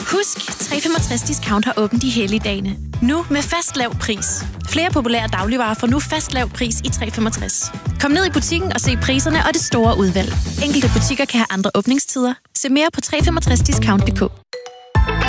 Husk, 365 Discount har åbent i helligdagene. Nu med fast lav pris. Flere populære dagligvarer får nu fast lav pris i 365. Kom ned i butikken og se priserne og det store udvalg. Enkelte butikker kan have andre åbningstider. Se mere på 365discount.dk.